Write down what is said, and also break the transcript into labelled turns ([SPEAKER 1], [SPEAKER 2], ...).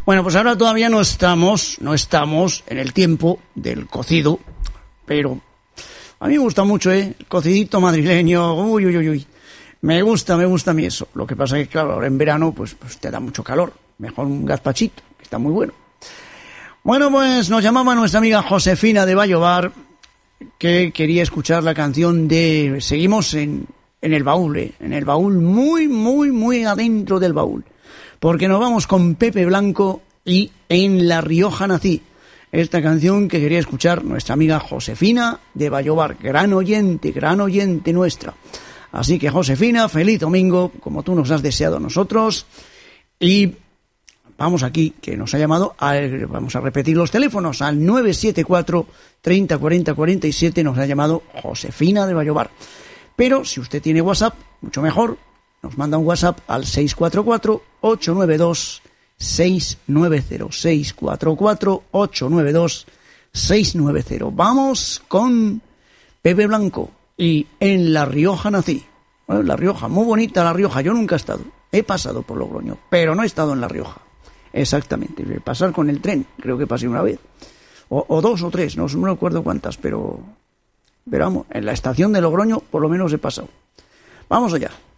[SPEAKER 1] Bueno, pues ahora todavía no estamos en el tiempo del cocido, pero a mí me gusta mucho, el cocidito madrileño, uy. Me gusta a mí eso. Lo que pasa es que, claro, ahora en verano, pues te da mucho calor. Mejor un gazpachito, que está muy bueno. Bueno, pues nos llamaba nuestra amiga Josefina de Vallobar, que quería escuchar la canción de... Seguimos en el baúl, en el baúl, muy adentro del baúl. Porque nos vamos con Pepe Blanco y En La Rioja nací. Esta canción que quería escuchar nuestra amiga Josefina de Vallobar, gran oyente nuestra. Así que, Josefina, feliz domingo, como tú nos has deseado a nosotros. Y vamos aquí, que nos ha llamado, vamos a repetir los teléfonos, al 974 30 40 47 nos ha llamado Josefina de Vallobar. Pero si usted tiene WhatsApp, mucho mejor, nos manda un WhatsApp al 644-892-690, 644-892-690. Vamos con Pepe Blanco y En La Rioja nací. Bueno, La Rioja, muy bonita La Rioja, yo nunca he estado. He pasado por Logroño, pero no he estado en La Rioja. Exactamente, pasar con el tren, creo que pasé una vez. O dos o tres, no me acuerdo cuántas, pero vamos, en la estación de Logroño por lo menos he pasado. Vamos allá.